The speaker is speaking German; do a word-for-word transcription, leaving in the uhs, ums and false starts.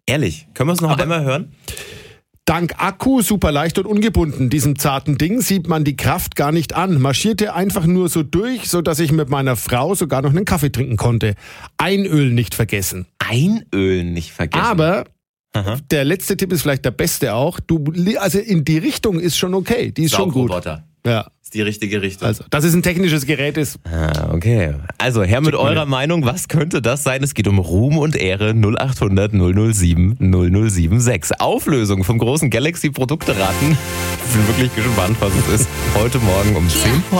Ehrlich, können wir es noch Aber einmal hören? Dank Akku, super leicht und ungebunden, diesem zarten Ding, sieht man die Kraft gar nicht an. Marschierte einfach nur so durch, sodass ich mit meiner Frau sogar noch einen Kaffee trinken konnte. Einöl nicht vergessen. Einölen nicht vergessen. Aber Aha. der letzte Tipp ist vielleicht der beste auch. Du, also in die Richtung ist schon okay, die ist schon gut. Saugroboter. Ja. Ist die richtige Richtung. Also, dass es ein technisches Gerät ist. Ah, okay. Also, her mit eurer Meinung. Was könnte das sein? Es geht um Ruhm und Ehre. null acht hundert null null sieben null null sieben sechs. Auflösung vom großen Galaxy-Produkteraten. Ich bin wirklich gespannt, was es ist. Heute Morgen um zehn vor